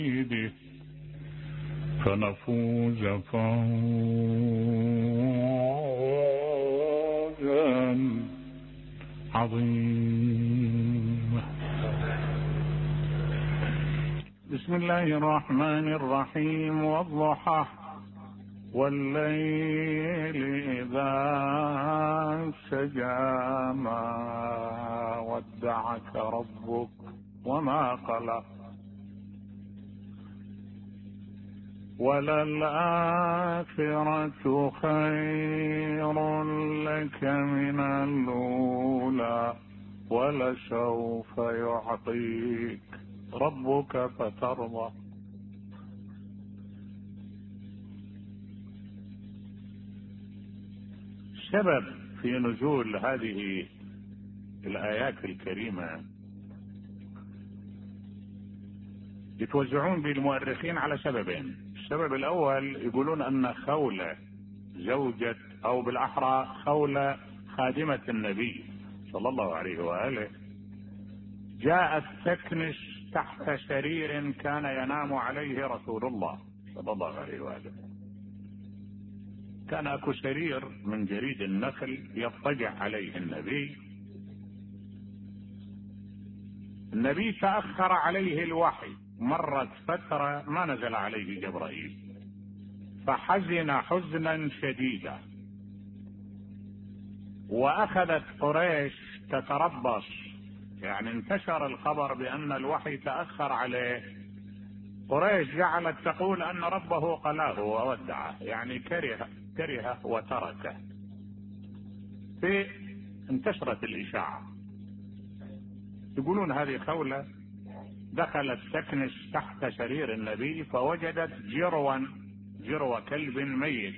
فنفوز فوزا عظيما. بسم الله الرحمن الرحيم. والضحى والليل إذا سجى ما ودعك ربك وما قلق وللآخرة خير لك من الأولى ولسوف يعطيك ربك فترضى. السبب في نزول هذه الآيات الكريمة يتوزعون بالمؤرخين على سببين. السبب الأول يقولون أن خولة زوجة أو بالأحرى خولة خادمة النبي صلى الله عليه وآله جاءت تكنس تحت سرير كان ينام عليه رسول الله صلى الله عليه وآله. كان اكو سرير من جريد النخل يضطجع عليه النبي تأخر عليه الوحي، مرت فترة ما نزل عليه جبرائيل فحزن حزنا شديدا، واخذت قريش تتربص، يعني انتشر الخبر بان الوحي تأخر عليه. قريش جعلت تقول ان ربه قلاه وودعه، يعني كره وتركه. انتشرت الإشاعة، يقولون هذه خولة دخلت تكنس تحت سرير النبي فوجدت جرو كلب ميت،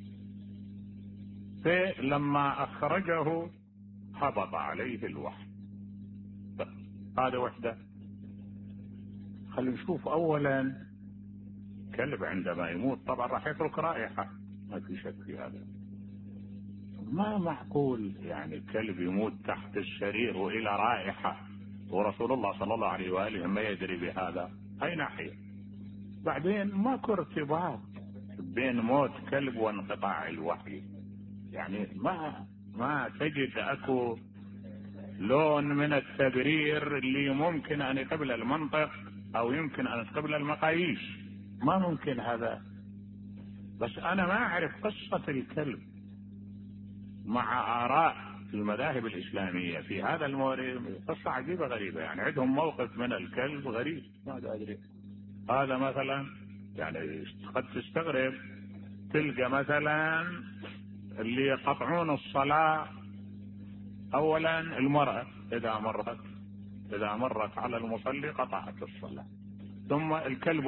فلما أخرجه هبط عليه الوحي. هذا وحده. خلينا نشوف أولا كلب عندما يموت طبعا راح يترك رائحة، ما في شك في هذا. ما معقول يعني كلب يموت تحت السرير وإلى رائحة ورسول الله صلى الله عليه وآله ما يدري بهذا. أي ناحية؟ بعدين ماكو ارتباط بين موت كلب وانقطاع الوحي، يعني ما تجد اكو لون من التبرير اللي ممكن ان يقبل المنطق او يمكن ان يقبل المقاييس. ما ممكن هذا. بس انا ما اعرف قصة الكلب مع آراء المذاهب الإسلامية في هذا المورد. قصة عجيبة غريبة، يعني عندهم موقف من الكلب غريب ما أدري. هذا مثلا يعني قد تستغرب تلقى مثلا اللي يقطعون الصلاة، أولا المرأة إذا مرت على المصلي قطعت الصلاة. ثم الكلب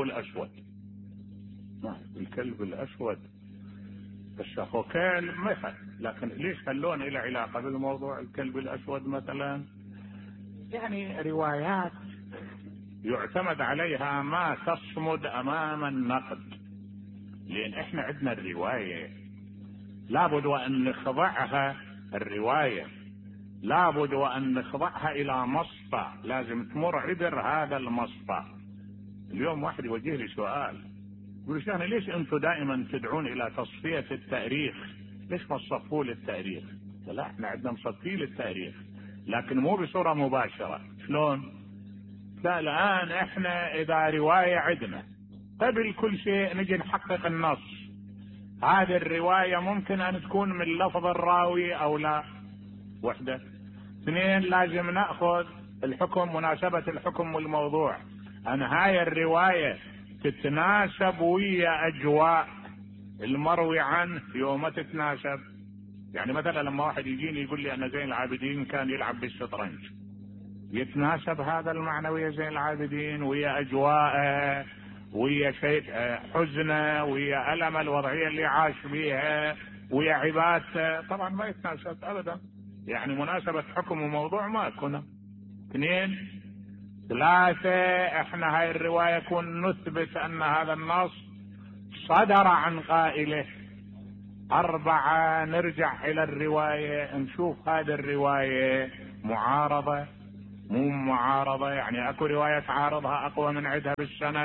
الأسود الشاخوكيل مثل، لكن ليش خلون إلى علاقة بالموضوع الكلب الأسود مثلا؟ يعني روايات يعتمد عليها ما تصمد أمام النقد، لأن إحنا عندنا الرواية لابد وأن نخضعها، الرواية لابد وأن نخضعها إلى مسطع، لازم تمر عبر هذا المسطع. اليوم واحد يوجه لي سؤال يقول لي: ليش أنتم دائما تدعون إلى تصفية التاريخ؟ ليش ما تصفوا للتاريخ؟ لا، احنا عندنا مصفين للتاريخ لكن مو بصورة مباشرة. شلون؟ لا، الآن احنا إذا رواية عندنا قبل كل شيء نجي نحقق النص. هذه الرواية ممكن أن تكون من لفظ الراوي أو لا، وحدة. اثنين، لازم نأخذ الحكم، مناسبة الحكم والموضوع، أن هاي الرواية تتناسب ويا أجواء المروي عنه يوم تتناسب. يعني مثلا لما واحد يجيني يقول لي أن زين العابدين كان يلعب بالشطرنج، يتناسب هذا المعنى ويا زين العابدين، ويا أجواءه، ويا شيء حزنه، ويا ألم الوضعية اللي عاش بيها، ويا عبادته. طبعا ما يتناسب أبدا، يعني مناسبة حكم وموضوع ما كنا. اثنين، ثلاثة، احنا هاي الرواية كون نثبت أن هذا النص صدر عن قائله. أربعة، نرجع إلى الرواية نشوف هذه الرواية معارضة مو معارضة، يعني اكو رواية تعارضها اقوى من عندها بالسند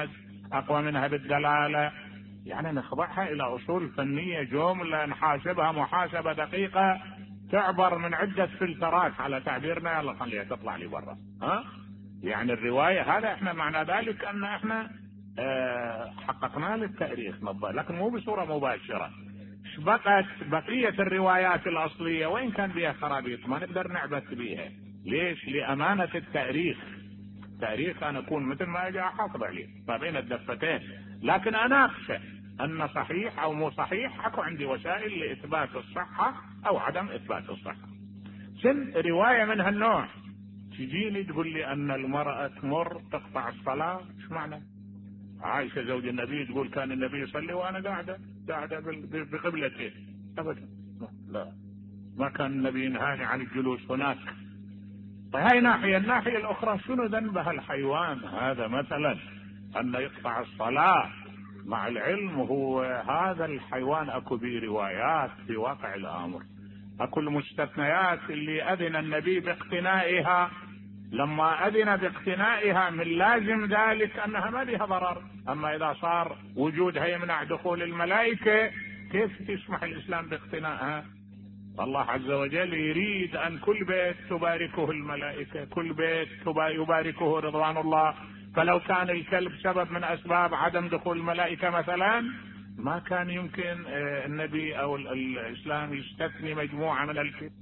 أقوى منها بالدلالة، يعني نخضعها إلى أصول فنية جملة نحاسبها محاسبة دقيقة تعبر من عدة فلترات على تعبيرنا، يلا خليها تطلع لي برا. يعني الرواية هذا احنا معنى ذلك أن احنا حققنا للتاريخ نظر، لكن مو بصورة مباشرة. بقت بقية الروايات الأصلية وإن كان بها خرابيط ما نقدر نعبث بها. ليش؟ لأمانة التاريخ. تاريخ أنا أكون مثل ما أجي أحافظ عليه ما بين الدفتين، لكن أنا أخشى أن صحيح أو مو صحيح أكو عندي وسائل لإثبات الصحة أو عدم إثبات الصحة. سن رواية من هالنوع تجيني تقول لي أن المرأة تمر تقطع الصلاة، إيش معنى؟ عائشة زوج النبي تقول كان النبي يصلي وأنا قاعدة بقبلته، أبدا لا، ما كان النبي ينهاني عن الجلوس هناك. فهي ناحية. الناحية الأخرى شنو ذنبها الحيوان هذا مثلا أن يقطع الصلاة؟ مع العلم هو هذا الحيوان أكو به روايات في واقع الأمر، أكو المستثنيات اللي أذن النبي باقتنائها. لما أذن باقتنائها من لازم ذلك أنها ما بها ضرر. أما إذا صار وجودها يمنع دخول الملائكة كيف تسمح الإسلام باقتنائها؟ الله عز وجل يريد أن كل بيت تباركه الملائكة، كل بيت يباركه رضوان الله. فلو كان الكلب سبب من أسباب عدم دخول الملائكة مثلا ما كان يمكن النبي أو الإسلام يستثني مجموعة من الكلب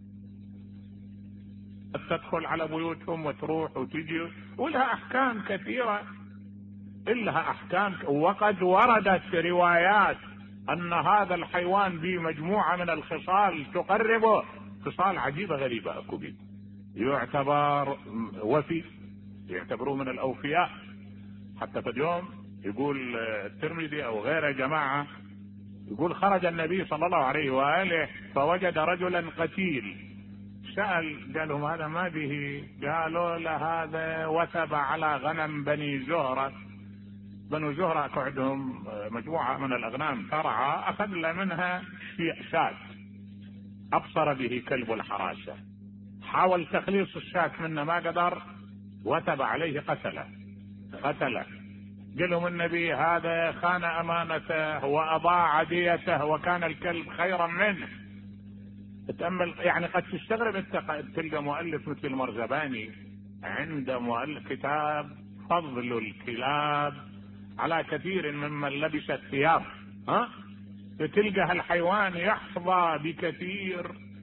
تدخل على بيوتهم وتروح وتجي، ولها أحكام كثيرة، إلها أحكام. وقد وردت روايات أن هذا الحيوان به مجموعة من الخصال تقربه، خصال عجيبة غريبة أكو به، يعتبر وفي، يعتبروه من الأوفياء. حتى في اليوم يقول الترمذي أو غيره جماعة يقول خرج النبي صلى الله عليه وآله فوجد رجلا قتيل، سأل قالهم هذا ما به؟ قالوا له هذا وثب على غنم بني زهرة. بنو زهرة أكو عندهم مجموعة من الأغنام ترعى، أخذ منها شاة أبصر به كلب الحراسة، حاول تخليص الشاة منه ما قدر، وثب عليه قتله. قال لهم النبي هذا خان أمانته وأضاع ديته وكان الكلب خيرا منه. تأمل، يعني قد تستغرب تلقى مؤلف مثل المرزباني عند مؤلف كتاب فضل الكلاب على كثير ممن لبس الثياب، تلقى هالحيوان يحظى بكثير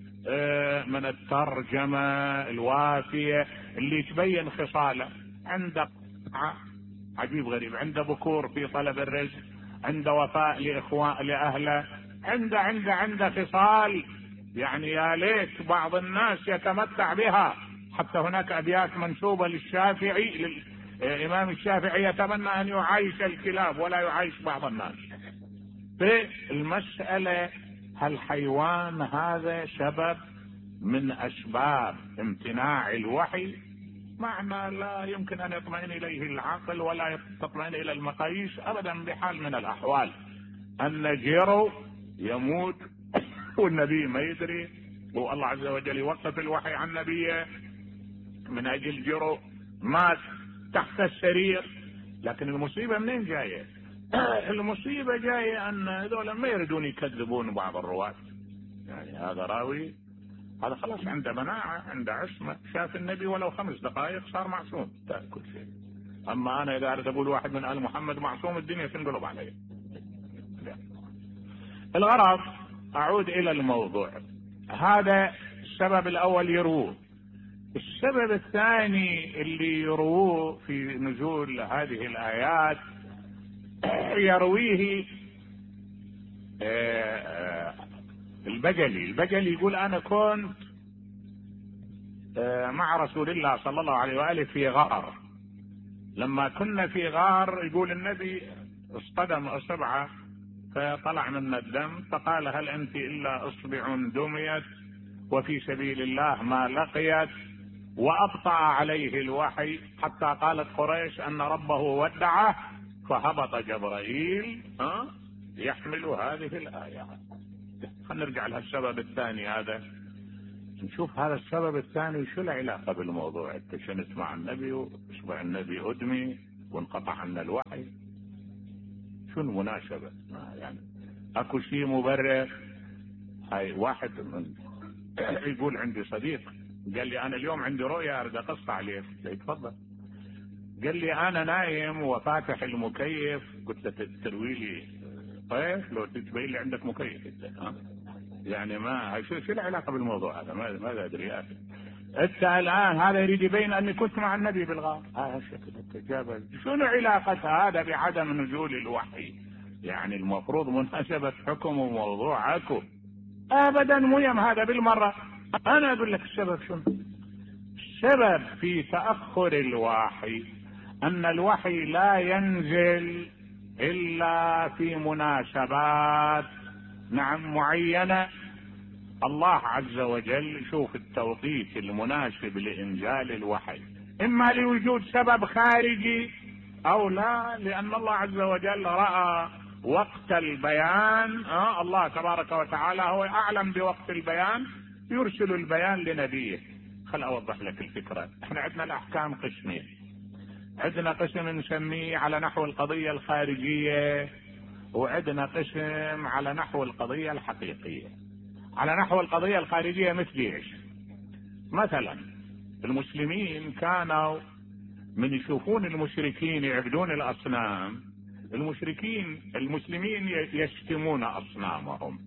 من الترجمة الوافية اللي تبين خصاله. عنده عجيب غريب، عنده بكور في طلب الرزق، عنده وفاء لأهله، عنده خصال يعني يا ليت بعض الناس يتمتع بها. حتى هناك أبيات منسوبة للشافعي، الإمام الشافعي يتمنى أن يعايش الكلاب ولا يعايش بعض الناس. في المسألة هالحيوان هذا سبب من أسباب امتناع الوحي، معنى لا يمكن أن يطمئن إليه العقل ولا تطمئن إلى المقاييس أبدا بحال من الأحوال. أن جيرو يموت والنبي ما يدري، والله عز وجل يوقف الوحي عن نبيه من أجل جيرو مات تحت السرير. لكن المصيبة منين جاية؟ المصيبة جاية أن هذول ما يريدون يكذبون بعض الرواة. يعني هذا راوي هذا خلاص عنده مناعة، عنده عصمة، شاف النبي ولو 5 دقائق صار معصوم كل شيء. أما أنا إذا أريد أقول واحد من آل محمد معصوم الدنيا تنقلب علي. الغرض أعود إلى الموضوع. هذا السبب الأول يروه. السبب الثاني اللي يروه في نزول هذه الآيات يرويه البجلي يقول أنا كنت مع رسول الله صلى الله عليه وآله في غار. لما كنا في غار يقول النبي اصطدم أصبعه فطلع منا الدم، فقال هل أنت إلا أصبع دميت وفي سبيل الله ما لقيت، وأبطأ عليه الوحي حتى قالت قريش أن ربه ودعه، فهبط جبرائيل يحمل هذه الآيات. خلينا نرجع لها السبب الثاني هذا، نشوف هذا السبب الثاني شو له علاقة بالموضوع. اتشنت مع النبي وإصبع النبي أدمي وانقطع عنا الوحي. شو المناسبة؟ يعني اكو شيء مبرر؟ هاي واحد يقول عندي صديق قال لي انا اليوم عندي رؤية اريد اقص عليك. تفضل. قال لي انا نايم وفاتح المكيف. قلت له تروي لي طيب لو تبين لي عندك مكيف يعني ما شو العلاقة بالموضوع هذا؟ ماذا ادري يا اخي. انت الان هذا يريد يبين اني كنت مع النبي بالغار. هذا شكل التجابة. شنو علاقة هذا بعدم نزول الوحي؟ يعني المفروض مناسبة حكم وموضوع اكو ابدا مو يم هذا بالمرة. انا اقول لك السبب شنو. السبب في تأخر الوحي ان الوحي لا ينزل الا في مناسبات معينة. الله عز وجل شوف التوقيت المناسب لإنزال الوحي إما لوجود سبب خارجي أو لا، لأن الله عز وجل رأى وقت البيان. الله تبارك وتعالى هو أعلم بوقت البيان، يرسل البيان لنبيه. خل أوضح لك الفكرة. احنا عندنا الأحكام قسمين. عندنا قسم نسميه على نحو القضية الخارجية، وعندنا قسم على نحو القضية الحقيقية. على نحو القضية الخارجية مثل ايش؟ مثلا المسلمين كانوا من يشوفون المشركين يعبدون الأصنام، المسلمين يشتمون أصنامهم،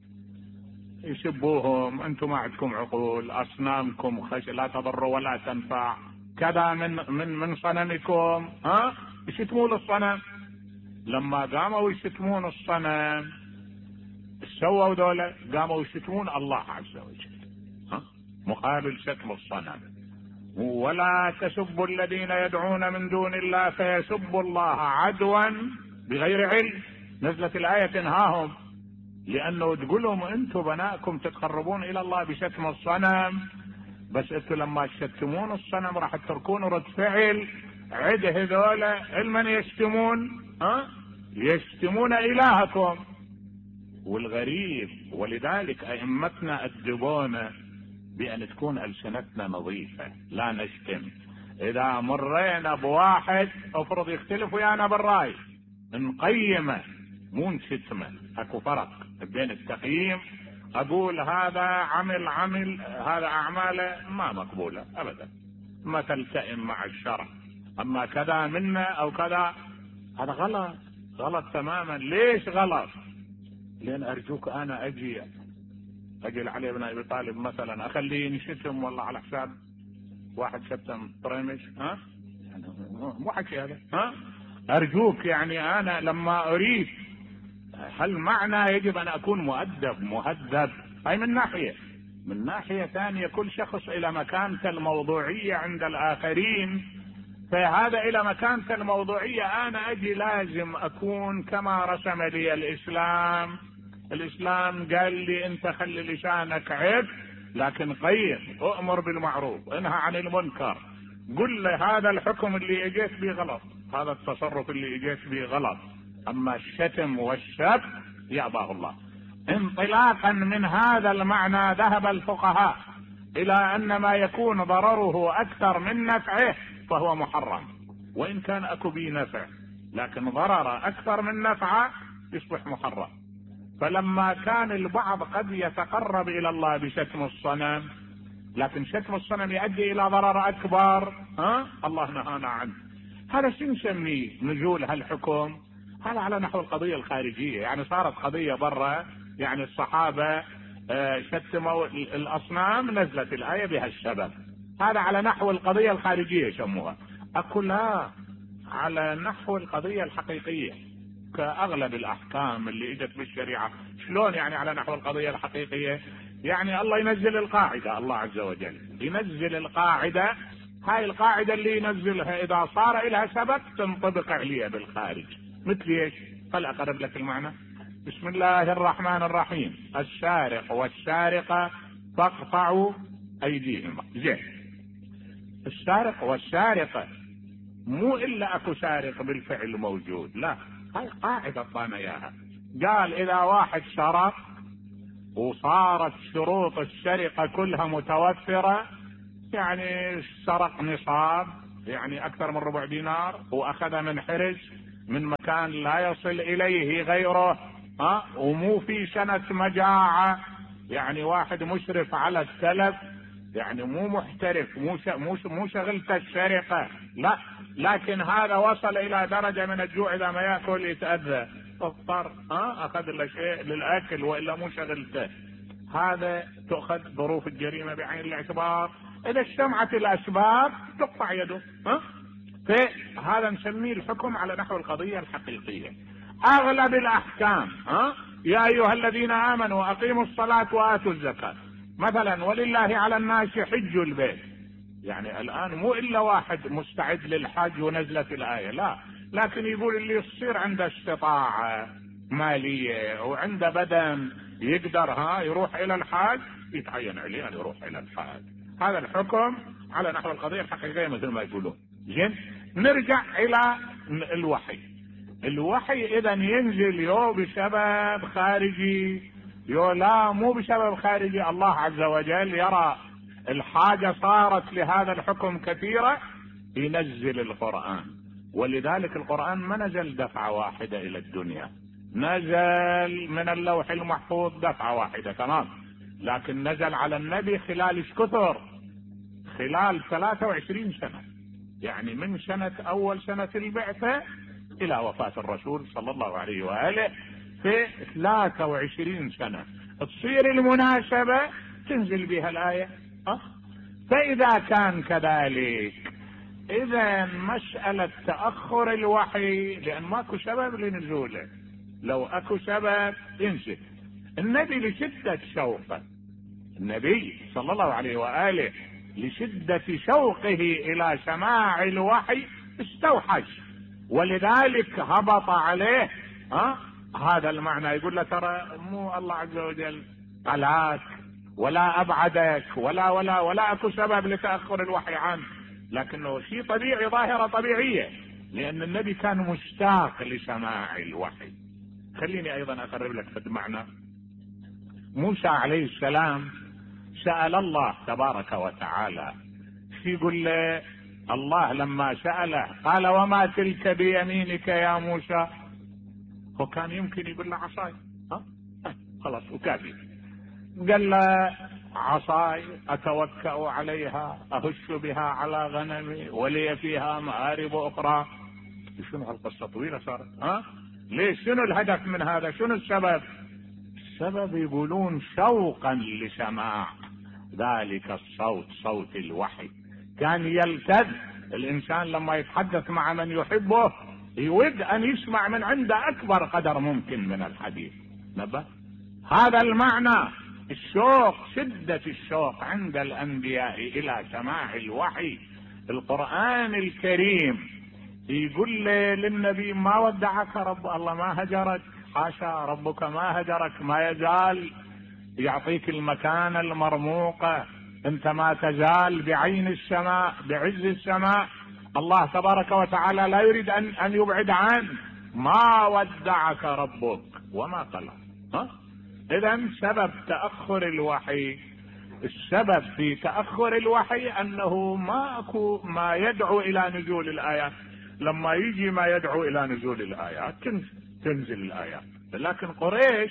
يسبوهم. انتم ما عندكم عقول، أصنامكم لا تضر ولا تنفع، كذا من صنمكم. يشتمون الصنم. لما قاموا يشتمون الصنم سووا دولة، قاموا يشتمون الله عز وجل مقابل شتم الصنم. ولا تسبوا الذين يدعون من دون الله فيسبوا الله عدوا بغير علم. نزلت الآية تنهاهم، لأنه تقول لهم أنتم بناءكم تتقربون إلى الله بشتم الصنم، بس أنتم لما تشتمون الصنم راح تتركون رد فعل عده هذولا المن يشتمون يشتمون إلهكم. والغريب ولذلك أئمتنا أدبونا بأن تكون ألسنتنا نظيفة، لا نشتم. إذا مرينا بواحد افرض يختلف ويانا بالرأي نقيمه مو نشتمه. اكو فرق بين التقييم. اقول هذا عمل هذا اعماله ما مقبولة ابدا، ما تلتئم مع الشرع. اما كذا منا او كذا هذا غلط تماما. ليش غلط؟ لان ارجوك انا اجي علي بن ابي طالب مثلا اخليه ينشتم والله على حساب واحد شتم طريمش. مو حكي هذا. ارجوك يعني انا لما اريد، هل معنى يجب ان اكون مهذب؟ هاي من ناحية ثانية كل شخص الى مكانته الموضوعية عند الاخرين، فهذا الى مكانته الموضوعية انا اجي لازم اكون كما رسم لي الاسلام قال لي انت خلي لسانك عيب لكن قيم، اؤمر بالمعروف انهى عن المنكر، قل لي هذا الحكم اللي اجيت به غلط، هذا التصرف اللي اجيت به غلط. اما الشتم والسب يأباه الله. انطلاقا من هذا المعنى ذهب الفقهاء الى ان ما يكون ضرره اكثر من نفعه فهو محرم، وان كان اكو به نفع لكن ضرر اكثر من نفعه يصبح محرم. فلما كان البعض قد يتقرب الى الله بشتم الصنم، لكن شتم الصنم يؤدي الى ضرر اكبر، الله نهانا عنه. هذا شو نسميه نزول هالحكم؟ هذا على نحو القضية الخارجية، يعني صارت قضية برا، يعني الصحابة شتموا الاصنام نزلت الآية بهالسبب. هذا على نحو القضية الخارجية يسموها. اقول لا، على نحو القضية الحقيقية كأغلب الأحكام اللي اجت بالشريعة. شلون يعني على نحو القضية الحقيقية؟ يعني الله ينزل القاعدة، الله عز وجل ينزل القاعدة. هاي القاعدة اللي ينزلها إذا صار إلها سبب تنطبق عليها بالخارج. مثل ايش؟ خل أقرب لك المعنى. بسم الله الرحمن الرحيم، السارق والسارقة فاقطعوا أيديهما. زين، السارق والسارقة مو إلا أكو سارق بالفعل موجود، لا، هاي قاعدة طانا إياها. قال إذا واحد سرق وصارت شروط السرقة كلها متوفرة، يعني سرق نصاب يعني أكثر من 4 دينار وأخذ من حرز من مكان لا يصل إليه غيره، ومو في سنة مجاعة، يعني واحد مشرف على السلف، يعني مو محترف، مو شغلته السرقة، لا، لكن هذا وصل إلى درجة من الجوع، إذا ما يأكل يتأذى، اضطر أخذ له شيء للأكل وإلا مو شغلته. هذا تؤخذ ظروف الجريمة بعين الاعتبار، إذا اجتمعت الأسباب تقطع يده. فهذا نسميه الحكم على نحو القضية الحقيقية. أغلب الأحكام يا أيها الذين آمنوا أقيموا الصلاة وآتوا الزكاة مثلا، ولله على الناس حج البيت، يعني الآن مو إلا واحد مستعد للحج ونزلت الآية، لا، لكن يقول اللي يصير عنده استطاعة مالية وعنده بدن يقدر يروح إلى الحج، يتعين عليه أن يروح إلى الحج. هذا الحكم على نحو القضية الحقيقية مثل ما يقولون. زين، نرجع إلى الوحي. الوحي إذا ينزل يو بسبب خارجي، يو لا مو بسبب خارجي، الله عز وجل يرى الحاجة صارت لهذا الحكم كثيرة ينزل القرآن. ولذلك القرآن ما نزل دفعة واحدة إلى الدنيا، نزل من اللوح المحفوظ دفعة واحدة تمام، لكن نزل على النبي خلال كثر، خلال 23 سنة، يعني من أول سنة البعثة إلى وفاة الرسول صلى الله عليه وآله في 23 سنة تصير المناسبة تنزل بها الآية. فإذا كان كذلك، إذا مسألة تأخر الوحي لأن ماكو سبب لنزوله، لو أكو سبب ينزل. النبي لشدة شوقه، النبي صلى الله عليه وآله لشدة شوقه إلى سماع الوحي استوحش، ولذلك هبط عليه هذا المعنى. يقول له ترى مو الله عز وجل قلاك ولا أبعدك ولا أكو سبب لتأخر الوحي عنه، لكنه شيء طبيعي، ظاهرة طبيعية، لأن النبي كان مشتاق لسماع الوحي. خليني أيضا أقرب لك في المعنى. موسى عليه السلام سأل الله تبارك وتعالى، يقول له الله لما سأله قال وما تلك بيمينك يا موسى؟ هو كان يمكن يقول له عصاي، خلاص وكافي. قال له عصاي أتوكأ عليها أهش بها على غنمي ولي فيها مآرب أخرى. شنو هالقصة طويلة صارت؟ ليش؟ شنو الهدف من هذا؟ شنو السبب؟ السبب يقولون شوقا لسماع ذلك الصوت، صوت الوحي. كان يلتذ الإنسان لما يتحدث مع من يحبه، يود أن يسمع من عنده أكبر قدر ممكن من الحديث. نبه هذا المعنى، الشوق، شدة الشوق عند الأنبياء إلى سماع الوحي. القرآن الكريم يقول للنبي ما ودعك رب الله، ما هجرك، حاشا، ربك ما هجرك، ما يزال يعطيك المكان المرموقة، انت ما تزال بعين السماء، بعز السماء. الله تبارك وتعالى لا يريد أن يبعد عنه. ما ودعك ربك وما قلق. إذا سبب تأخر الوحي، السبب في تأخر الوحي أنه ماكو ما يدعو إلى نزول الآيات. لما يجي ما يدعو إلى نزول الآيات تنزل الآيات. لكن قريش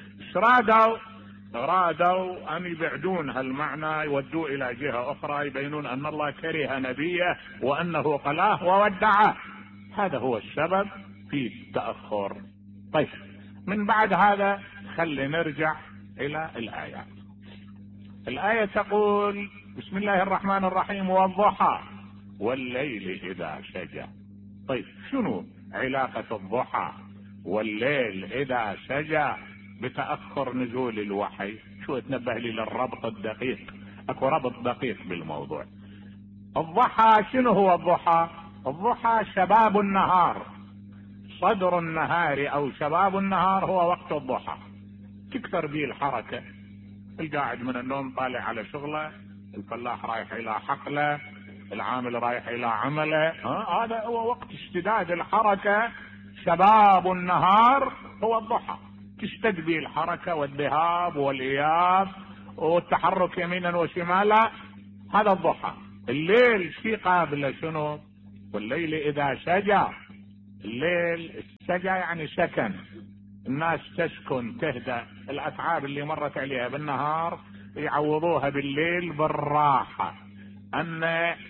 رادوا أن يبعدون هالمعنى، يودوا إلى جهة أخرى، يبينون أن الله كره نبيه وأنه قلاه وودعه. هذا هو السبب في التأخر. طيب، من بعد هذا خلي نرجع إلى الآيات. الآية تقول بسم الله الرحمن الرحيم والضحى والليل إذا سجى. طيب، شنو علاقة الضحى والليل إذا سجى بتأخر نزول الوحي؟ شو تنبه لي للربط الدقيق، اكو ربط دقيق بالموضوع. الضحى شنو هو الضحى؟ الضحى شباب النهار، صدر النهار او شباب النهار هو وقت الضحى، تكثر به الحركة، القاعد من النوم طالع على شغله، الفلاح رايح الى حقله، العامل رايح الى عمله، هذا هو وقت اشتداد الحركة. شباب النهار هو الضحى، تشتد به الحركة والذهاب والإياب والتحرك يمينا وشمالا، هذا الضحى. الليل في قابل شنو؟ والليل إذا سجى، الليل السجى يعني سكن، الناس تسكن تهدأ، الأتعاب اللي مرت عليها بالنهار يعوضوها بالليل بالراحة، أن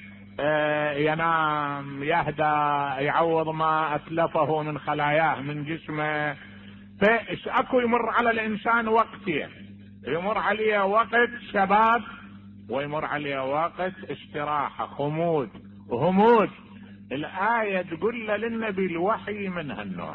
ينام يهدى يعوض ما أتلفه من خلاياه من جسمه. فاكو يمر على الإنسان وقتين، يمر عليه وقت شباب ويمر عليه وقت استراحة خمود وهمود. الآية تقول للنبي الوحي من هالنوع،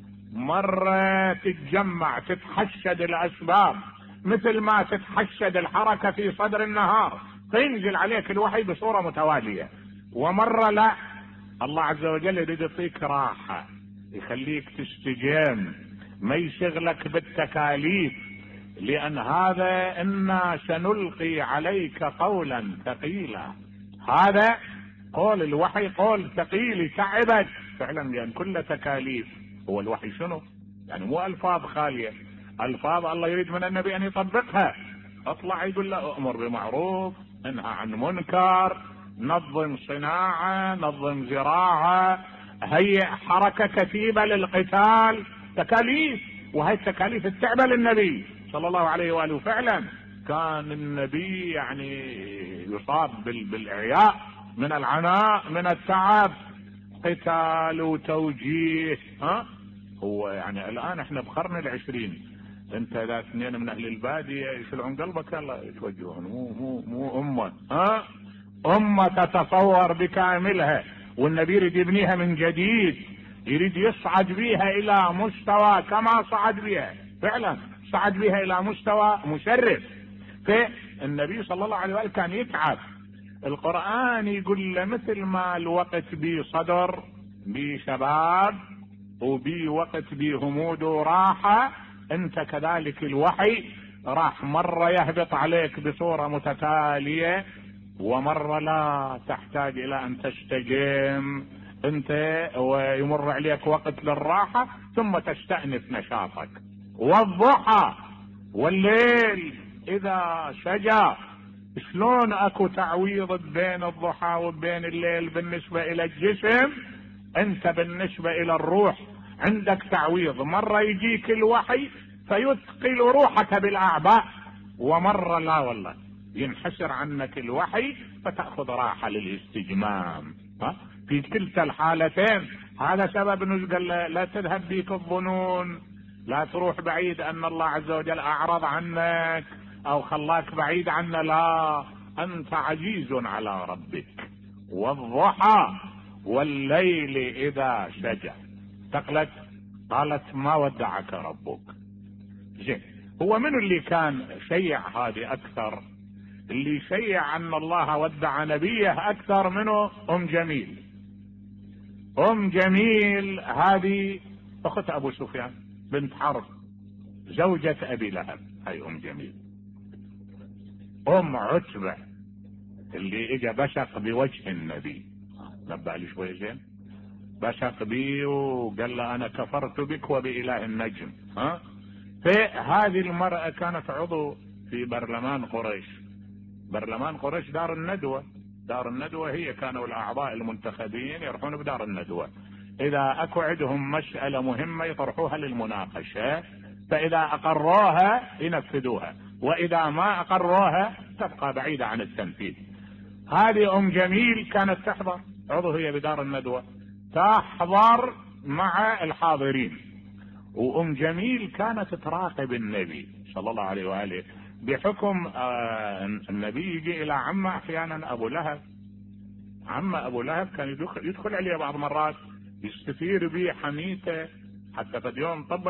مرة تتجمع تتحشد الأسباب مثل ما تتحشد الحركة في صدر النهار، فينزل عليك الوحي بصورة متوالية، ومرة لا، الله عز وجل يريد يعطيك راحة، يخليك تستجم، ما يشغلك بالتكاليف، لأن هذا إنا سنلقي عليك قولا ثقيلا. هذا قول الوحي قول ثقيل يتعبك فعلا، لأن كل تكاليف. هو الوحي شنو؟ يعني مو ألفاظ خالية، ألفاظ الله يريد من النبي أن يطبقها. اطلع يقول له أمر بمعروف انهى عن منكر، نظم صناعة نظم زراعة، هيئ حركة كتيبة للقتال، تكاليف. وهي التكاليف التعبة للنبي صلى الله عليه وآله. فعلا كان النبي يعني يصاب بالإعياء من العناء من التعب، قتال وتوجيه. هو يعني الآن احنا بقرن العشرين، انت اذا اثنين من اهل البادية يشلعون قلبك يلا يتوجهون، مو امة، امة تتصور بكاملها، والنبي يريد يبنيها من جديد، يريد يصعد بيها الى مستوى كما صعد بيها، فعلا صعد بيها الى مستوى مشرف. فالنبي صلى الله عليه وسلم كان يتعب. القرآن يقول له مثل ما الوقت بي صدر بي شباب وبي وقت بي همود وراحة، انت كذلك الوحي راح مرة يهبط عليك بصورة متتالية، ومرة لا تحتاج الى ان تستجم انت، ويمر عليك وقت للراحة ثم تستأنف نشاطك. والضحى والليل اذا سجى، شلون اكو تعويض بين الضحى وبين الليل بالنسبة الى الجسم؟ انت بالنسبة الى الروح عندك تعويض، مرة يجيك الوحي فيثقل روحك بالاعباء، ومرة لا والله ينحسر عنك الوحي فتأخذ راحة للاستجمام. في كلتا الحالتين هذا سبب نزل لا تذهب بيك الظنون، لا تروح بعيد ان الله عز وجل اعرض عنك او خلاك بعيد عنه، لا، انت عزيز على ربك. والضحى والليل اذا سجى، قالت ما ودعك ربك. زين، هو من اللي كان شيع هذه اكثر؟ اللي شيع ان الله ودع نبيه اكثر منه ام جميل. ام جميل هذه اخت ابو سفيان بنت حرب زوجة ابي لهب، هاي ام جميل. ام عتبة اللي اجا بشق بوجه النبي، نبأ لي شوي زين، بشق بيه وقال له انا كفرت بك وبإله النجم. فهذه المرأة كانت عضو في برلمان قريش. برلمان قريش دار الندوة، دار الندوة هي كانوا الاعضاء المنتخبين يروحون بدار الندوة، اذا اكو عندهم مسألة مهمة يطرحوها للمناقشة، فاذا اقروها ينفذوها، واذا ما اقروها تبقى بعيدة عن التنفيذ. هذه ام جميل كانت تحضر، عضو هي بدار الندوة، تحضر مع الحاضرين. وام جميل كانت تراقب النبي صلى الله عليه وآله، بحكم النبي يجي الى عمه احيانا ابو لهب. عمه ابو لهب كان يدخل عليه بعض مرات يستثير به حميته، حتى قد يوم طبع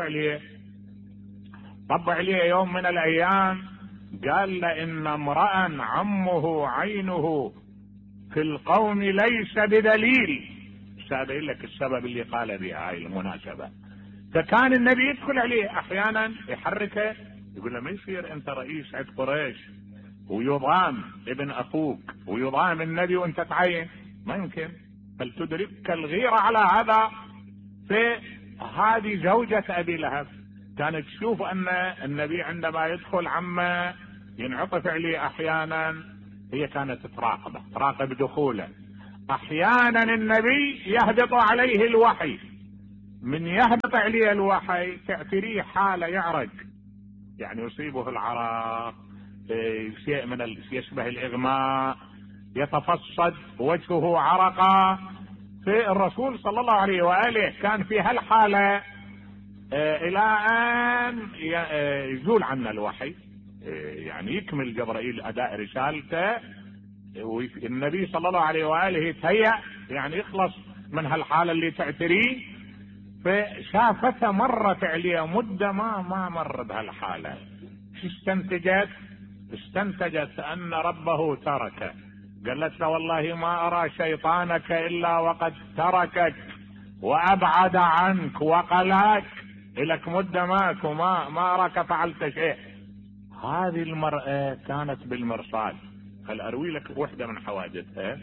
عليه يوم من الايام قال له ان امرأ عمه عينه في القوم ليس بدليل. سأبين لك السبب اللي قال بها هاي المناسبة. فكان النبي يدخل عليه احيانا يحركه يقول له ما يصير انت رئيس عند قريش ويضام ابن اخوك ويضام النبي وانت تعين، ما يمكن، بل تدركك الغيرة على هذا. فهذه زوجة ابي لهب كانت تشوف ان النبي عندما يدخل عمه ينعطف عليه احيانا، هي كانت تراقب دخوله. احيانا النبي يهبط عليه الوحي من يهبط عليه الوحي تعتريه حالة يعرج، يعني يصيبه العرق، شيء من يشبه الإغماء، يتفصد وجهه عرقا. في الرسول صلى الله عليه وآله كان في هالحالة إلى أن يزول عنا الوحي، يعني يكمل جبرائيل أداء رسالته، والنبي صلى الله عليه وآله يتهيأ يعني يخلص من هالحالة اللي تعتريه. فشافته مرت عليه مدة ما مر بهالحالة. شو استنتجت أن ربه تركه. قالت له والله ما أرى شيطانك إلا وقد تركك وأبعد عنك وقلاك، لك مدة ماك وما أراك فعلت شيء. هذه المرأة كانت بالمرصاد. هل أروي لك واحدة من حوادثها.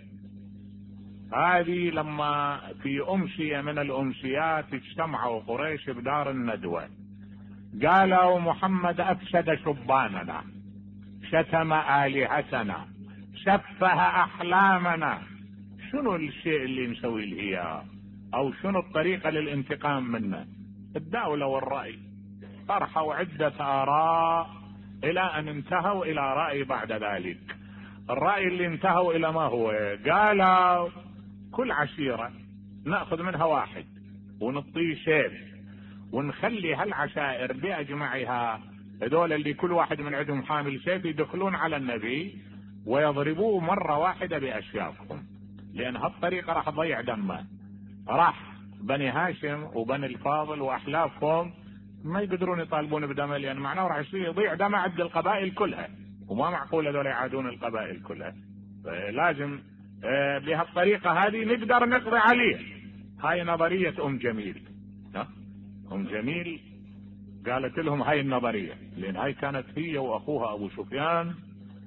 هذه لما في أمسية من الأمسيات اجتمعوا قريش بدار الندوة، قالوا محمد أفسد شباننا، شتم آلهتنا، سفه أحلامنا، شنو الشيء اللي نسوي له إياه، أو شنو الطريقة للانتقام منه؟ الدولة والرأي طرحوا عدة آراء إلى أن انتهوا إلى رأي بعد ذلك. الرأي اللي انتهوا إلى ما هو؟ قالوا كل عشيرة نأخذ منها واحد ونطيه سيف، ونخلي هالعشائر بأجمعها هذول اللي كل واحد من عندهم حامل سيف يدخلون على النبي ويضربوه مرة واحدة بأشياخهم، لأن هالطريقة راح تضيع دمه. راح بني هاشم وبني الفاضل وأحلافهم ما يقدرون يطالبون بدمه، لأن معناه راح يضيع دم عند القبائل كلها، وما معقول هذول يعادون القبائل كلها. لازم بهالطريقة هذه نقدر نقضي عليه. هاي نظرية أم جميل. أم جميل قالت لهم هاي النظرية، لأن هاي كانت هي وأخوها أبو سفيان.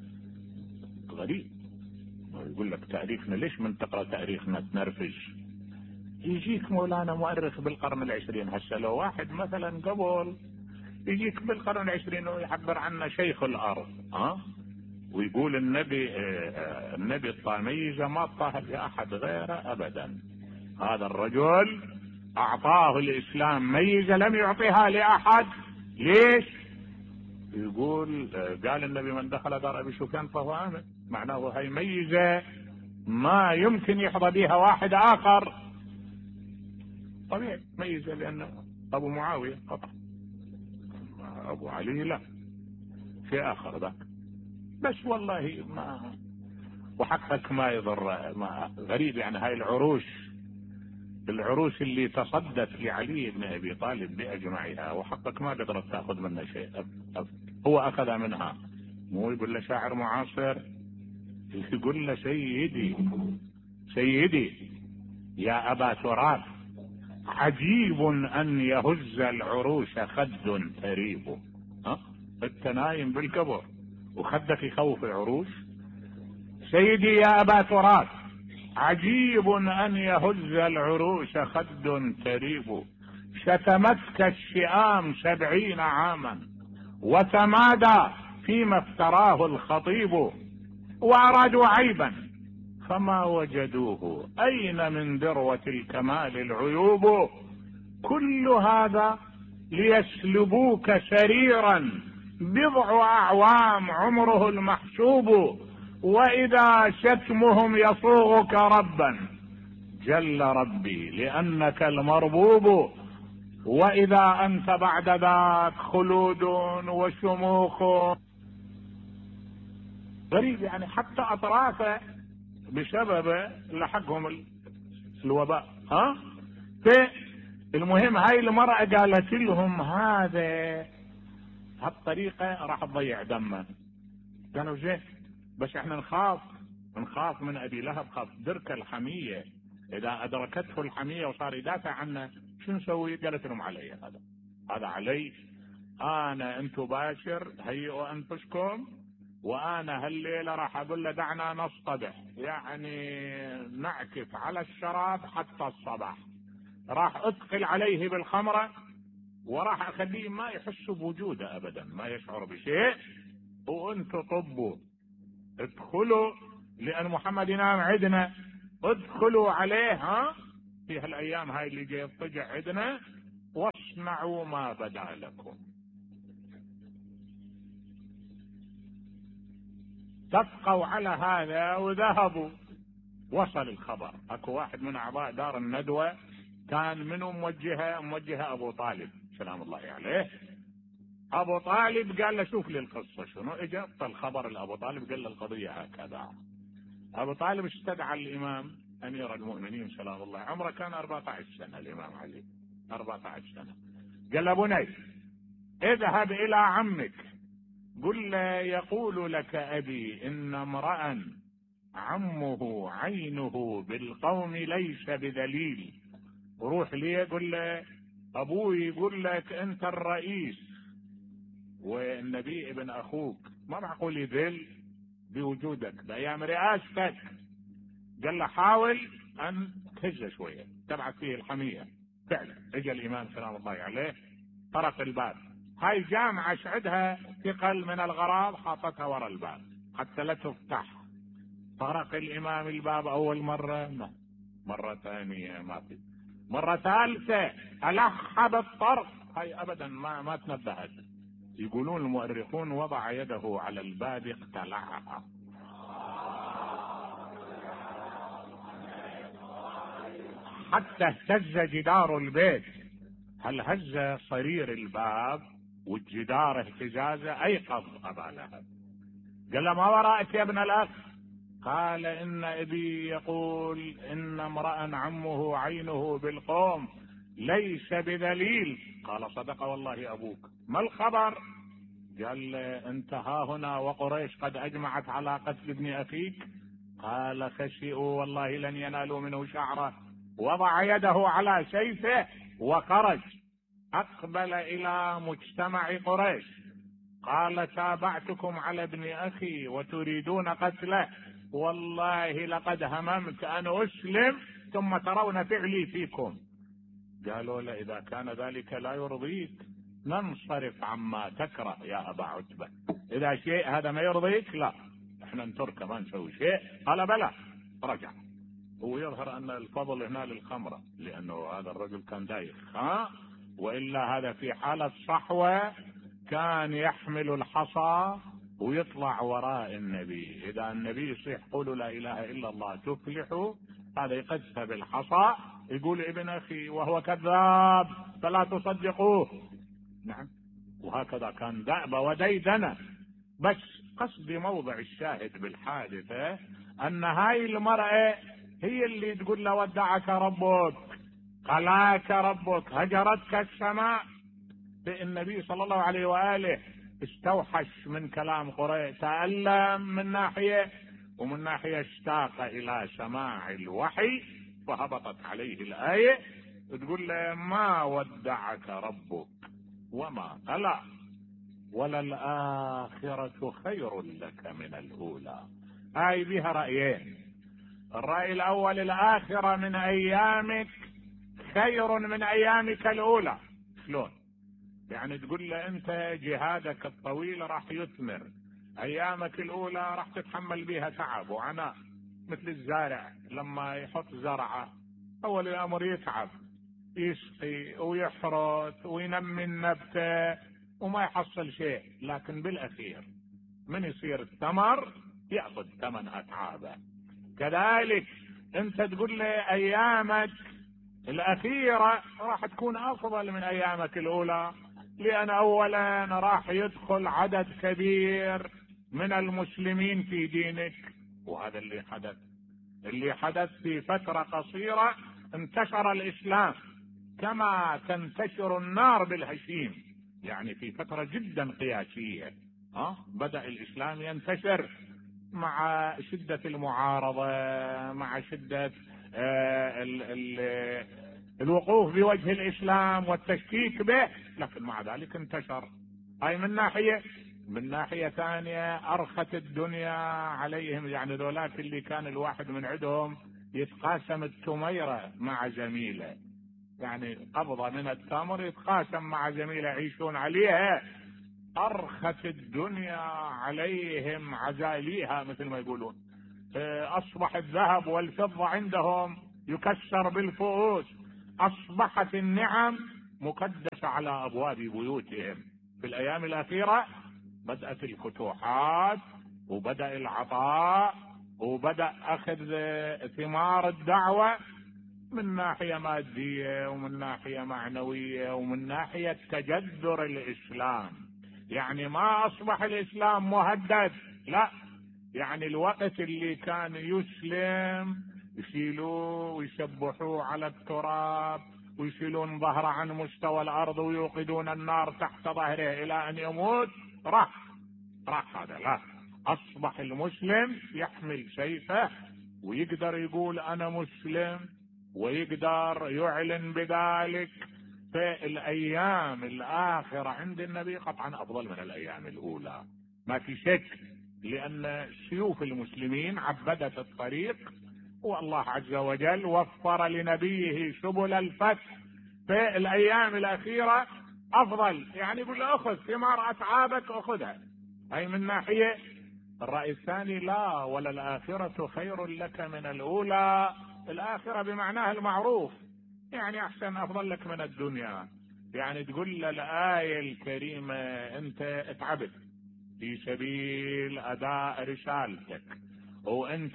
غريب يقول لك تاريخنا، ليش من تقرأ تاريخنا تنرفز؟ يجيك مولانا مؤرخ بالقرن العشرين، هسه لو واحد مثلا قبل يجيك بالقرن العشرين ويعبر عنه شيخ الأرض، ويقول النبي الطاميزة ما طاها لأحد غيره أبدا. هذا الرجل أعطاه الإسلام ميزة لم يعطيها لأحد. ليش؟ يقول قال النبي من دخل دار أبي سفيان فهو آمن، معناه هاي ميزة ما يمكن يحظى بها واحد آخر. طبيعي ميزة، لأن أبو معاوية قطع، أبو علي لا، في آخر ذاك. بس والله ما وحقك ما يضر. ما غريب يعني هاي العروش اللي تصدت لعلي بن أبي طالب بأجمعها، وحقك ما قدرت تأخذ منها شيء. هو أخذ منها، مو يقول له شاعر معاصر، يقول له سيدي يا أبا تراب، عجيب أن يهز العروش خد تريب. انت نايم بالكبر وخدك يخوف العروش. سيدي يا أبا تراب، عجيب أن يهز العروش خد تريب، شتمتك الشئام 70 عاما وتمادى فيما افتراه الخطيب، وأرادوا عيبا فما وجدوه، أين من ذروة الكمال العيوب، كل هذا ليسلبوك سريرا 10 أعوام عمره المحسوب، وإذا شتمهم يصوغك ربا جل ربي لأنك المربوب، وإذا أنت بعد ذاك خلود وشموخ. غريب يعني حتى أطرافه بسبب لحقهم الوباء. المهم هاي المرأة قالت لهم هالطريقة راح تضيع دمه. قالوا زين، بس احنا نخاف من أبي لهب، خاف درك الحمية، إذا أدركته الحمية وصار يدافع عنه شو نسوي؟ قالت لهم علي هذا علي، أنا أنتم باشر هيئوا أنفسكم، وأنا هالليلة راح أقول له دعنا نصطبح، يعني نعكف على الشراب حتى الصباح، راح أثقل عليه بالخمرة، وراح أخليه ما يحس بوجوده أبدا، ما يشعر بشيء، وأنتم طبوا ادخلوا، لأن محمد ينام عندنا، ادخلوا عليه في هالأيام هاي اللي جاي يضطجع عندنا، واصنعوا ما بدا لكم. تبقوا على هذا وذهبوا. وصل الخبر، اكو واحد من اعضاء دار الندوة كان منهم موجهه ابو طالب سلام الله عليه. ابو طالب قال له شوف لي القصة شنو. اجى الخبر لابو طالب قال له القضية هكذا. ابو طالب استدعى الامام امير المؤمنين سلام الله، عمره كان 14 سنة الامام علي 14 سنة. قال له بني اذهب الى عمك قل له يقول لك ابي ان امرأ عمه عينه بالقوم ليس بذليل. روح لي قل له ابوي يقول لك انت الرئيس والنبي ابن اخوك، ما معقول يذل بوجودك بايام رئاستك. قال له حاول ان تهزه شويه تبعث فيه الحميه. فعلا اجى الامام سلام الله عليه طرق الباب. هاي جامعة عندها ثقل من الغراب حاطتها ورا الباب حتى لا تفتح. طرق الامام الباب اول مرة ما، مرة ثانية ما في، مرة ثالثة الح بالطرق. هاي ابدا ما تنبهت. يقولون المؤرخون وضع يده على الباب اقتلعها. حتى اهتز جدار البيت. هل هز صرير الباب والجدار اهتزازه ايقظ ابا لهب. قال له ما وراءك يا ابن الاخ؟ قال ان ابي يقول ان امرأ عمه عينه بالقوم ليس بذليل. قال صدق والله ابوك. ما الخبر؟ قال انت ها هنا وقريش قد اجمعت على قتل ابن اخيك. قال خشئوا والله لن ينالوا منه شعره. وضع يده على سيفه وخرج اقبل الى مجتمع قريش. قال تابعتكم على ابن اخي وتريدون قتله، والله لقد هممت ان اسلم ثم ترون فعلي فيكم. قالوا له اذا كان ذلك لا يرضيك ننصرف عما تكره يا ابا عتبة. اذا شيء هذا ما يرضيك لا احنا نتركه ما نسوي شيء. قال بلى. رجع. هو يظهر ان الفضل هنا للخمرة لانه هذا الرجل كان دايخ والا هذا في حالة صحوة كان يحمل الحصى ويطلع وراء النبي. اذا النبي يصيح قولوا لا اله الا الله تفلحوا، هذا يقذف بالحصى يقول ابن اخي وهو كذاب فلا تصدقوه. نعم. وهكذا كان دأب وديدنة. بس قصدي موضع الشاهد بالحادثة ان هاي المرأة هي اللي تقول له ودعك ربك قلاك ربك هجرتك السماء. النبي صلى الله عليه وآله استوحش من كلام قريش، تألم من ناحية ومن ناحية اشتاق إلى سماع الوحي، فهبطت عليه الآية تقول له ما ودعك ربك وما قلى وللآخرة خير لك من الأولى. هاي بها رأيين. الرأي الأول الآخرة من أيامك خير من أيامك الأولى. شلون؟ يعني تقول له أنت جهادك الطويل راح يثمر، أيامك الأولى راح تتحمل بها تعب وعناء، مثل الزارع لما يحط زرعة أول الأمر يتعب يسقي ويحرث وينمي النبتة وما يحصل شيء، لكن بالأخير من يصير الثمر يأخذ ثمن أتعابه. كذلك أنت تقول لي أيامك الأخيرة راح تكون أفضل من أيامك الأولى، لأن أولا راح يدخل عدد كبير من المسلمين في دينك، وهذا اللي حدث في فترة قصيرة انتشر الإسلام كما تنتشر النار بالهشيم، يعني في فترة جدا قياسية بدأ الإسلام ينتشر مع شدة المعارضة، مع شدة الوقوف بوجه الإسلام والتشكيك به، لكن مع ذلك انتشر. هاي من ناحية. من ناحية ثانية أرخت الدنيا عليهم، يعني ذولاك اللي كان الواحد من عندهم يتقاسم التميرة مع زميله، يعني قبضة من التمر يتقاسم مع زميله يعيشون عليها. أرخت الدنيا عليهم عزاليها مثل ما يقولون. أصبح الذهب والفضة عندهم يكسر بالفؤوس. أصبحت النعم مكدسة على أبواب بيوتهم. في الأيام الأخيرة بدأت الفتوحات، وبدأ العطاء، وبدأ أخذ ثمار الدعوة من ناحية مادية ومن ناحية معنوية ومن ناحية تجذر الإسلام. يعني ما أصبح الإسلام مهدد، لا، يعني الوقت اللي كان يسلم يشيلوه ويسبحوه على التراب ويشيلون ظهره عن مستوى الأرض ويوقدون النار تحت ظهره إلى أن يموت، راح هذا. لا، أصبح المسلم يحمل سيفه ويقدر يقول أنا مسلم، ويقدر يعلن بذلك. في الأيام الآخرة عند النبي قطعا أفضل من الأيام الأولى، ما في شك، لأن سيوف المسلمين عبدت الطريق، والله عز وجل وفر لنبيه سبل الفتح. في الأيام الأخيرة أفضل، يعني يقول أخذ ثمار أتعابك أخذها. أي من ناحية. الرأي الثاني لا، ولا الآخرة خير لك من الأولى. الآخرة بمعناها المعروف، يعني أحسن أفضل لك من الدنيا. يعني تقول الآية الكريمة أنت اتعبت في سبيل أداء رسالتك، وأنت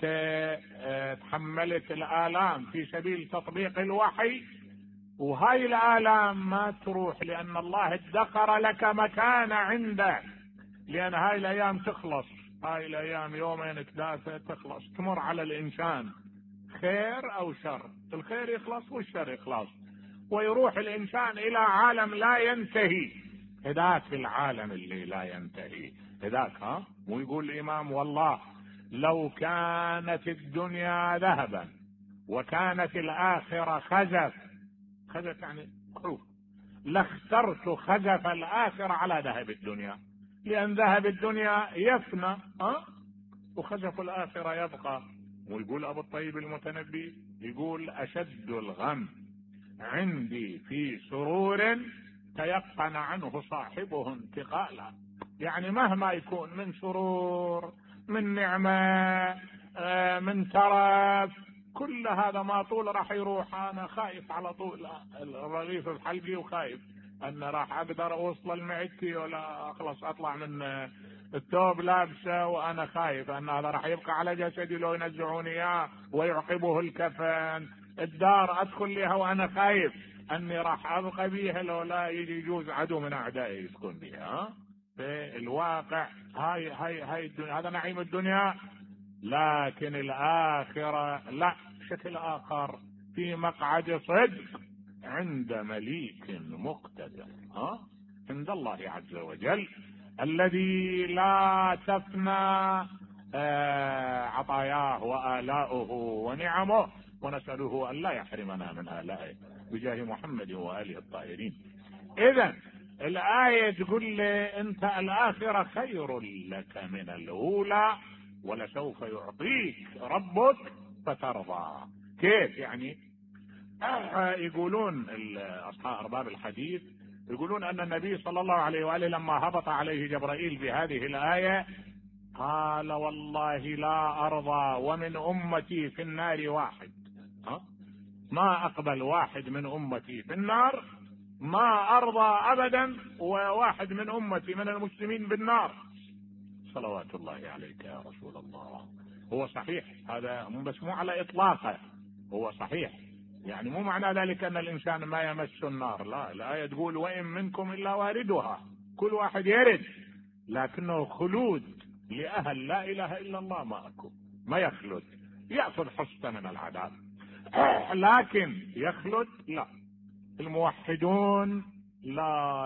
تحملت الآلام في سبيل تطبيق الوحي، وهاي الآلام ما تروح لأن الله ادخر لك مكان عنده، لأن هاي الأيام تخلص. هاي الأيام يومين ثلاثة تخلص، تمر على الإنسان خير أو شر، الخير يخلص والشر يخلص، ويروح الإنسان إلى عالم لا ينتهي. هذاك العالم اللي لا ينتهي هذاك، مو يقول الإمام والله لو كانت الدنيا ذهبا وكانت الآخرة خزف يعني حروف، لاخترت خزف الآخرة على ذهب الدنيا، لأن ذهب الدنيا يفنى وخزف الآخرة يبقى. ويقول أبو الطيب المتنبي، يقول أشد الغم عندي في سرور تيقن عنه صاحبه انتقالا. يعني مهما يكون من سرور، من نعمة، من ترف، كل هذا ما طول راح يروح. أنا خايف على طول الرغيف الحلقي، وخايف أن راح أقدر أوصل المعدتي ولا أخلص أطلع من الثوب لابسه، وأنا خايف أن هذا راح يبقى على جسدي لو ينزعوني إياه ويعقبه الكفن. الدار أدخل لها وأنا خايف أني راح أبقى بيها لو لا يجوز عدو من أعدائي يسكن بها. في الواقع هاي الدنيا، هذا نعيم الدنيا. لكن الآخرة لا، شكل آخر، في مقعد صدق عند مليك مقتدر، عند الله عز وجل الذي لا تفنى عطاياه وآلاؤه ونعمه، ونسأله أن لا يحرمنا من آلائه بجاه محمد وآله الطاهرين. إذن الآية تقول لي أنت الآخرة خير لك من الأولى ولسوف يعطيك ربك فترضى. كيف يعني؟ يقولون أصحاب أرباب الحديث يقولون أن النبي صلى الله عليه وآله لما هبط عليه جبرائيل بهذه الآية قال والله لا أرضى ومن أمتي في النار واحد، ما أقبل واحد من أمتي في النار، ما أرضى أبدا وواحد من أمتي من المسلمين بالنار. صلوات الله عليك يا رسول الله. هو صحيح هذا، بس مو على إطلاقه، هو صحيح، يعني مو معنى ذلك أن الإنسان ما يمس النار، لا، الآية تقول وإن منكم إلا واردها، كل واحد يرد، لكنه خلود لأهل لا إله إلا الله ما أكو، ما يخلد، يأخذ حصة من العذاب، لكن يخلد لا. الموحدون لا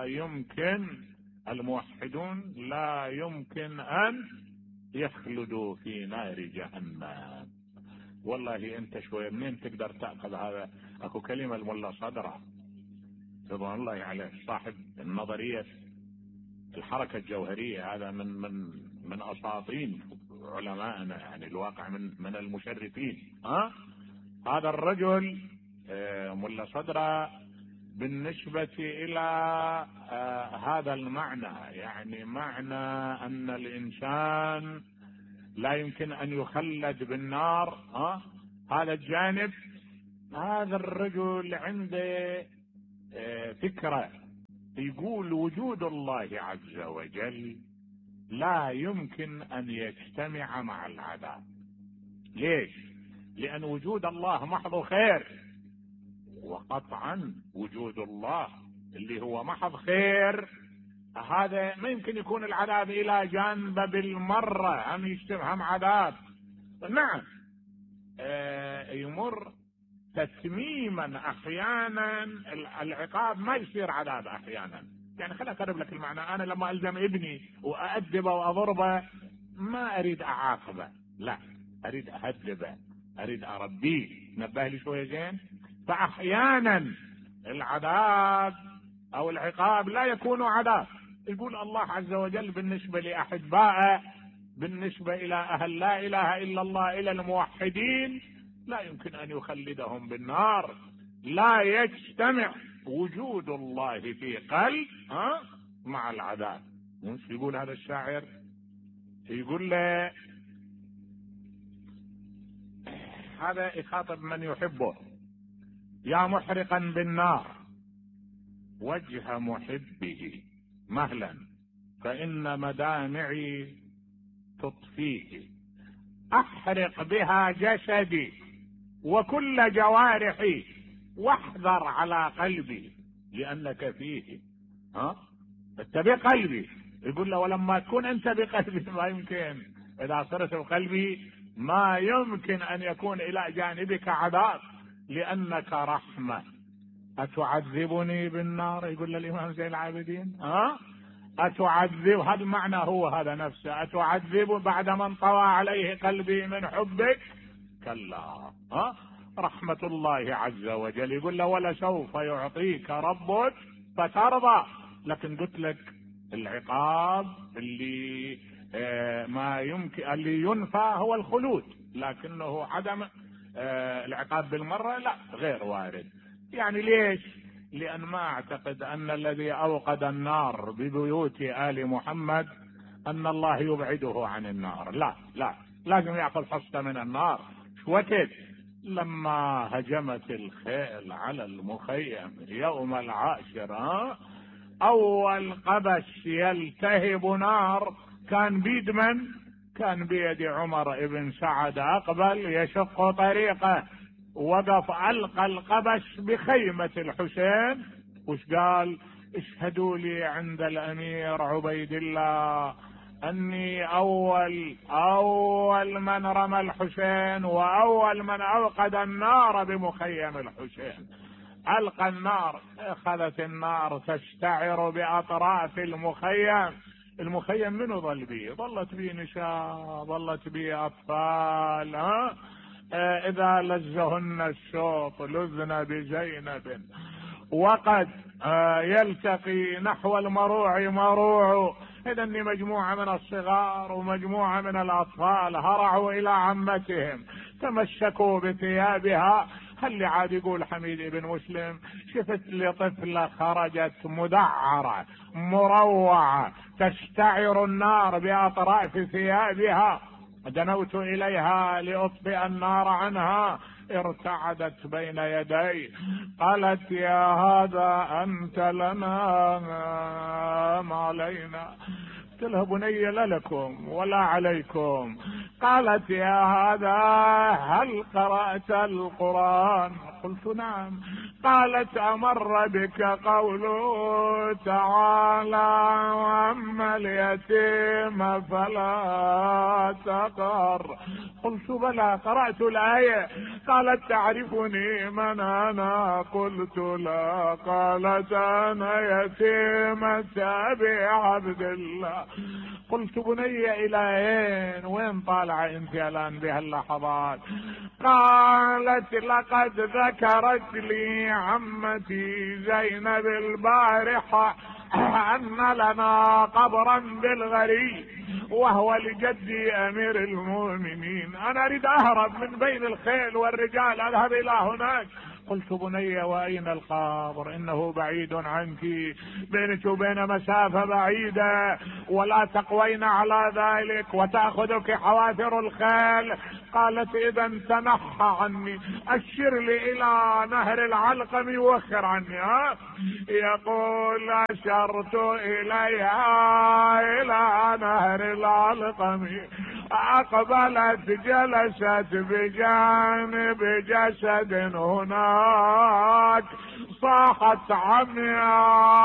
يمكن أن يخلدوا في نار جهنم. والله أنت شوية منين تقدر تأخذ هذا؟ أكو كلمة الملا صدرة رضوان الله عليه صاحب النظرية الحركة الجوهرية، هذا من أساطين علمائنا، يعني الواقع من المشرفين. هذا الرجل ملا صدرة بالنسبة إلى هذا المعنى، يعني معنى أن الإنسان لا يمكن أن يخلد بالنار، هذا الجانب هذا الرجل عنده فكرة، يقول وجود الله عز وجل لا يمكن أن يجتمع مع العذاب. ليش؟ لأن وجود الله محض خير، وقطعا وجود الله اللي هو محض خير هذا ما يمكن يكون العذاب إلى جانبه بالمرة، هم يجتمع هم عذاب. نعم يمر تتميما أحيانا العقاب، ما يصير عذاب أحيانا. يعني خليني أقرب لك المعنى. أنا لما ألزم ابني وأأدبه وأضربه ما أريد أعاقبه، لا أريد أهذبه، أريد أربيه. نبه لي شوية زين. فأحيانا العذاب أو العقاب لا يكون عذاب. يقول الله عز وجل بالنسبة لأحبائه، بالنسبة إلى أهل لا إله إلا الله، إلى الموحدين، لا يمكن أن يخلدهم بالنار. لا يجتمع وجود الله في قلب مع العذاب. مش يقول هذا الشاعر؟ يقول له هذا يخاطب من يحبه: يا محرقا بالنار وجه محبه مهلا، فإن مدامعي تطفيه، أحرق بها جسدي وكل جوارحي، واحذر على قلبي لأنك فيه. انت بقلبي. يقول له ولما تكون انت بقلبي ما يمكن، اذا صرت بقلبي ما يمكن ان يكون الى جانبك عذاب، لانك رحمة. اتعذبني بالنار؟ يقول له الامام زين العابدين اتعذب، هذا معنى هو هذا نفسه، اتعذب بعد ما انطوى عليه قلبي من حبك؟ كلا. رحمة الله عز وجل. يقول له ولسوف يعطيك ربك فترضى. لكن قلت لك العقاب اللي ما يمكن اللي ينفى هو الخلود، لكنه عدم العقاب بالمرة لا، غير وارد. يعني ليش؟ لأن ما أعتقد أن الذي أوقد النار ببيوت آل محمد أن الله يبعده عن النار. لا لا، لازم يأخذ حصة من النار. وقت لما هجمت الخيل على المخيم يوم العاشر، أول قبش يلتهب نار كان بيد من؟ كان بيد عمر بن سعد. أقبل يشق طريقه، وقف ألقى القبش بخيمة الحسين. وش قال؟ اشهدوا لي عند الأمير عبيد الله أني أول من رمى الحسين وأول من أوقد النار بمخيم الحسين. ألقى النار، أخذت النار تشتعر بأطراف المخيم. المخيم منو ظل بيه؟ ظلت بيه نساء، ظلت بيه أطفال. إذا لزهن الشوط لزن بزينب، وقد يلتقي نحو المروع مروع. إذا مجموعة من الصغار ومجموعة من الأطفال هرعوا إلى عمتهم، تمسكوا بثيابها. هل عاد يقول حميد بن مسلم شفت لي طفلة خرجت مدعرة مروعة تشتعر النار بأطراف ثيابها، دنوت إليها لأطفئ النار عنها، ارتعدت بين يدي، قالت يا هذا أنت لنا ما علينا. قلت لها بني لا لكم ولا عليكم. قالت يا هذا هل قرأت القرآن؟ قلت نعم. قالت أمر بك قوله تعالى وأما اليتيم فلا تقهر؟ قلت بلى قرأت الآية. قالت تعرفني من أنا؟ قلت لا. قالت أنا يتيمة أبي عبد الله. قلت بني إلى وين طالعة انت الآن بهاللحظات؟ قالت لقد ذكرت لي عمتي زينب البارحة أن لنا قبرا بالغري وهو لجدي أمير المؤمنين. أنا أريد أهرب من بين الخيل والرجال، أذهب إلى هناك. قلت بني وأين القبر؟ إنه بعيد عنك، بينك وبين مسافة بعيدة، ولا تقوين على ذلك وتأخذك حوافر الخيل. قالت إذا تنحى عني، أشر لي إلى نهر العلقم وخر عني. يقول أشرت إليها إلى نهر العلقم، أقبلت جلست بجانب جسد هناك، صاحت عميا